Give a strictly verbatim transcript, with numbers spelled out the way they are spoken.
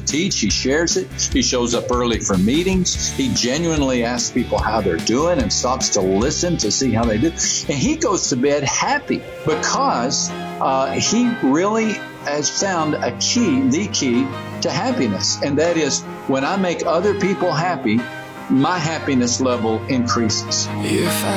teach. He shares it. He shows up early for meetings. He genuinely asks people how they're doing and stops to listen to see how they do. And he goes to bed happy because uh, he really has found a key, the key to happiness. And that is, when I make other people happy, my happiness level increases. If I